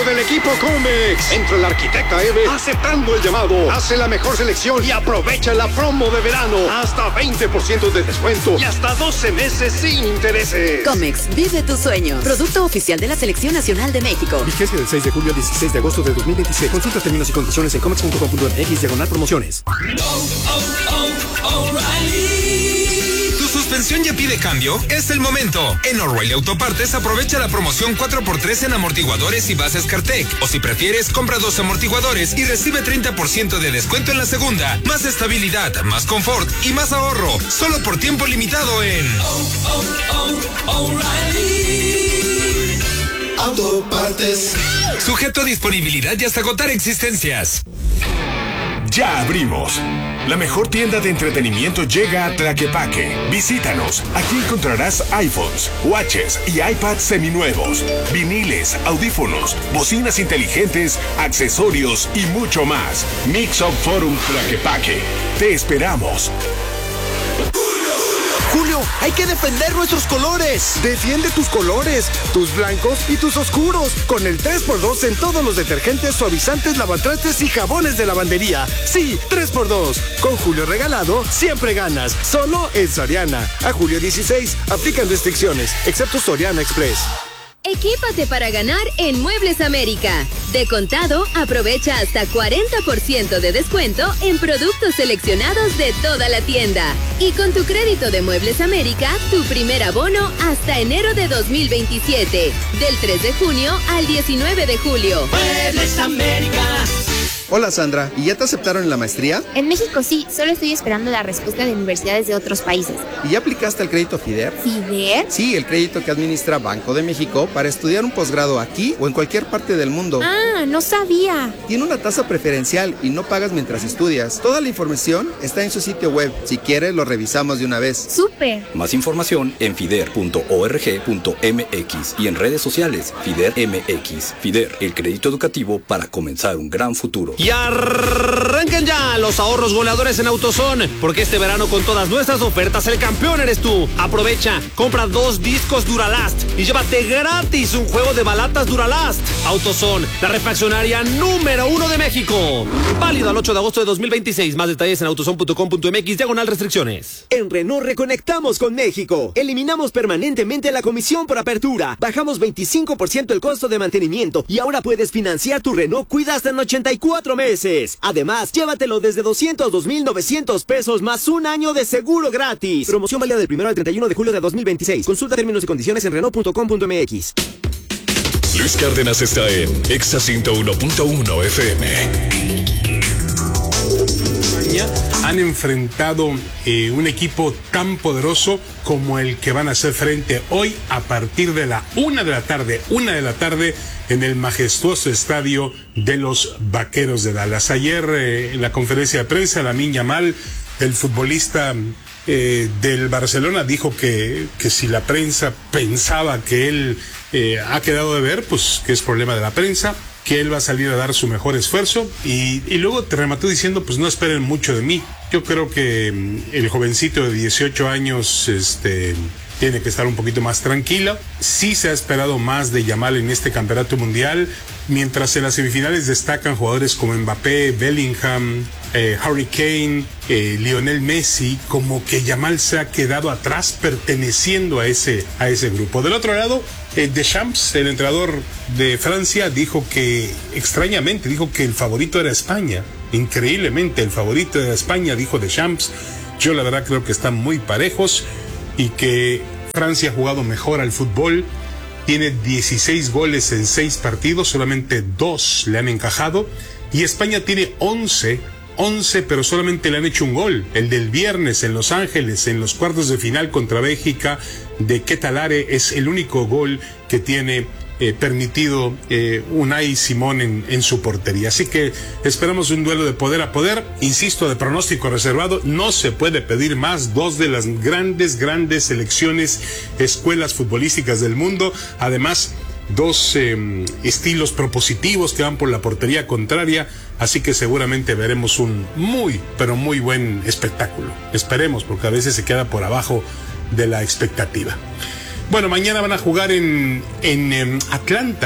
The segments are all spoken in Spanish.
del equipo Comex. Entra la arquitecta Eve aceptando el llamado. Hace la mejor selección y aprovecha la promo de verano. Hasta 20% de descuento y hasta 12 meses sin intereses. Comex, vive tus sueños. Producto oficial de la Selección Nacional de México. Vigencia del 6 de julio al 16 de agosto de 2026. Consulta términos y condiciones en comex.com.mx/promociones. ¿Tu suspensión ya pide cambio? Es el momento. En O'Reilly Autopartes aprovecha la promoción 4x3 en amortiguadores y bases Cartec. O si prefieres, compra 2 amortiguadores y recibe 30% de descuento en la segunda. Más estabilidad, más confort y más ahorro. Solo por tiempo limitado en O'Reilly Autopartes. Sujeto a disponibilidad y hasta agotar existencias. Ya abrimos. La mejor tienda de entretenimiento llega a Tlaquepaque. Visítanos. Aquí encontrarás iPhones, watches y iPads seminuevos, viniles, audífonos, bocinas inteligentes, accesorios y mucho más. Mix Up Forum Tlaquepaque. Te esperamos. Julio, hay que defender nuestros colores. Defiende tus colores, tus blancos y tus oscuros, con el 3x2 en todos los detergentes, suavizantes, lavatrastes y jabones de lavandería. Sí, 3x2. Con Julio regalado, siempre ganas. Solo en Soriana. A julio 16, aplican restricciones, excepto Soriana Express. Equípate para ganar en Muebles América. De contado, aprovecha hasta 40% de descuento en productos seleccionados de toda la tienda. Y con tu crédito de Muebles América, tu primer abono hasta enero de 2027. Del 3 de junio al 19 de julio. Muebles América. Hola Sandra, ¿y ya te aceptaron en la maestría? En México sí, solo estoy esperando la respuesta de universidades de otros países. ¿Y ya aplicaste al crédito FIDER? ¿FIDER? Sí, el crédito que administra Banco de México para estudiar un posgrado aquí o en cualquier parte del mundo. Ah, no sabía. Tiene una tasa preferencial y no pagas mientras estudias. Toda la información está en su sitio web. Si quieres, lo revisamos de una vez. ¡Súper! Más información en fider.org.mx y en redes sociales FIDER MX. FIDER, el crédito educativo para comenzar un gran futuro. Y arranquen ya los ahorros goleadores en AutoZone, porque este verano con todas nuestras ofertas el campeón eres tú. Aprovecha, compra 2 discos Duralast y llévate gratis un juego de balatas Duralast. AutoZone, la refaccionaria número 1 de México. Válido al 8 de agosto de 2026. Más detalles en autozone.com.mx/restricciones. En Renault reconectamos con México. Eliminamos permanentemente la comisión por apertura. Bajamos 25% el costo de mantenimiento y ahora puedes financiar tu Renault Kwid hasta en 84 meses. Además, llévatelo desde 202,900 pesos más un año de seguro gratis. Promoción válida del 1 al 31 de julio de 2026. Consulta términos y condiciones en Renault.com.mx. Luis Cárdenas está en Exa 101.1 FM. Han enfrentado un equipo tan poderoso como el que van a hacer frente hoy a partir de la 1 de la tarde en el majestuoso estadio de los Vaqueros de Dallas. Ayer en la conferencia de prensa, Lamine Yamal, el futbolista del Barcelona, dijo que si la prensa pensaba que él ha quedado de ver, pues que es problema de la prensa, que él va a salir a dar su mejor esfuerzo y luego te remató diciendo, pues no esperen mucho de mí. Yo creo que el jovencito de 18 años tiene que estar un poquito más tranquilo. Sí se ha esperado más de Yamal en este campeonato mundial, mientras en las semifinales destacan jugadores como Mbappé, Bellingham, Harry Kane, Lionel Messi, como que Yamal se ha quedado atrás perteneciendo a ese grupo. Del otro lado, Deschamps, el entrenador de Francia, extrañamente dijo que el favorito era España. Increíblemente, el favorito era España, dijo Deschamps. Yo la verdad creo que están muy parejos y que Francia ha jugado mejor al fútbol. Tiene 16 goles en 6 partidos, solamente 2 le han encajado. Y España tiene 11, pero solamente le han hecho un gol. El del viernes en Los Ángeles, en los cuartos de final contra Bélgica, de Ketalare, es el único gol que tiene permitido Unai Simón en su portería. Así que esperamos un duelo de poder a poder. Insisto, de pronóstico reservado, no se puede pedir más. 2 de las grandes selecciones, escuelas futbolísticas del mundo. Además, 2 estilos propositivos que van por la portería contraria. Así que seguramente veremos un muy buen espectáculo. Esperemos, porque a veces se queda por abajo de la expectativa. Bueno, mañana van a jugar en Atlanta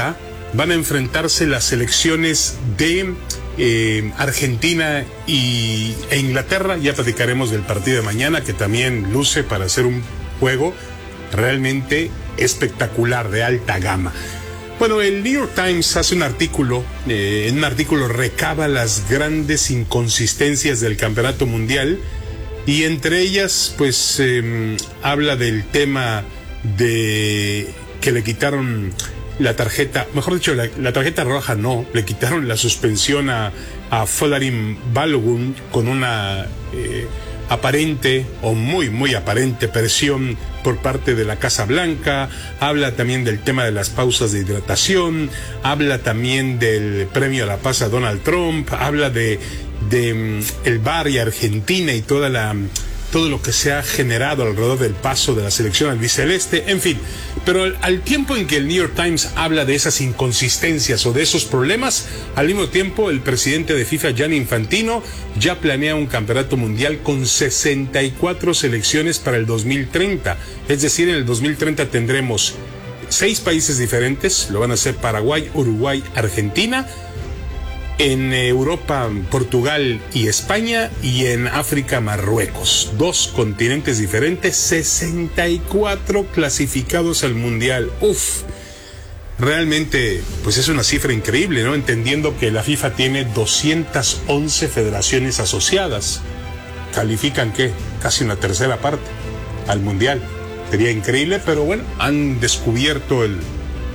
van a enfrentarse las selecciones de Argentina e Inglaterra. Ya platicaremos del partido de mañana, que también luce para ser un juego realmente espectacular, de alta gama. Bueno, el New York Times hace un artículo, en un artículo recaba las grandes inconsistencias del campeonato mundial, y entre ellas pues habla del tema de que le quitaron la tarjeta, mejor dicho, la tarjeta roja no, le quitaron la suspensión a Folarin Balogun con una aparente o muy aparente presión por parte de la Casa Blanca. Habla también del tema de las pausas de hidratación, habla también del premio a la paz a Donald Trump, habla de el VAR y Argentina y todo lo que se ha generado alrededor del paso de la selección albiceleste, en fin. Pero al tiempo en que el New York Times habla de esas inconsistencias o de esos problemas, al mismo tiempo el presidente de FIFA, Gianni Infantino, ya planea un campeonato mundial con 64 selecciones para el 2030. Es decir, en el 2030 tendremos 6 países diferentes, lo van a ser Paraguay, Uruguay, Argentina. En Europa, Portugal y España, y en África, Marruecos. 2 continentes diferentes, 64 clasificados al Mundial. Realmente, pues es una cifra increíble, ¿no? Entendiendo que la FIFA tiene 211 federaciones asociadas. Califican, ¿qué? Casi una tercera parte al Mundial. Sería increíble, pero bueno, han descubierto el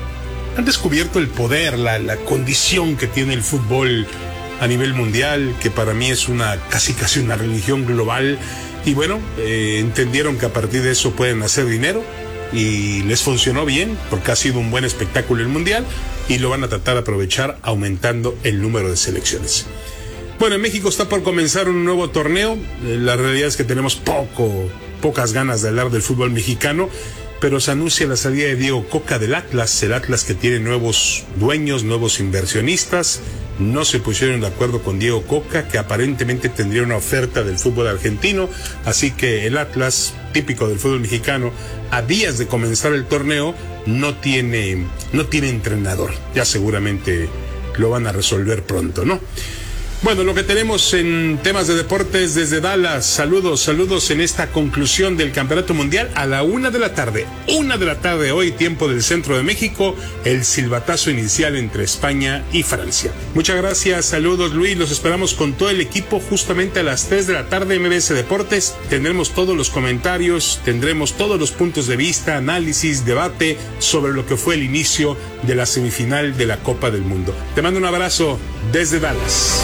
poder, la condición que tiene el fútbol a nivel mundial, que para mí es casi una religión global. Y bueno, entendieron que a partir de eso pueden hacer dinero, y les funcionó bien, porque ha sido un buen espectáculo el mundial, y lo van a tratar de aprovechar aumentando el número de selecciones. Bueno, en México está por comenzar un nuevo torneo. La realidad es que tenemos pocas ganas de hablar del fútbol mexicano, pero se anuncia la salida de Diego Coca del Atlas, el Atlas que tiene nuevos dueños, nuevos inversionistas. No se pusieron de acuerdo con Diego Coca, que aparentemente tendría una oferta del fútbol argentino, así que el Atlas, típico del fútbol mexicano, a días de comenzar el torneo, no tiene entrenador. Ya seguramente lo van a resolver pronto, ¿no? Bueno, lo que tenemos en temas de deportes desde Dallas. Saludos en esta conclusión del Campeonato Mundial a la 1 de la tarde. 1 de la tarde hoy, tiempo del centro de México, el silbatazo inicial entre España y Francia. Muchas gracias, saludos Luis, los esperamos con todo el equipo justamente a las 3 de la tarde en MBS Deportes. Tendremos todos los comentarios, tendremos todos los puntos de vista, análisis, debate sobre lo que fue el inicio de la semifinal de la Copa del Mundo. Te mando un abrazo desde Dallas.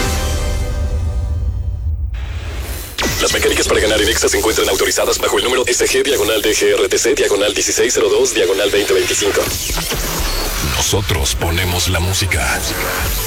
Las mecánicas para ganar en Exa se encuentran autorizadas bajo el número SG-DGRTC/1602/2025. Nosotros ponemos la música.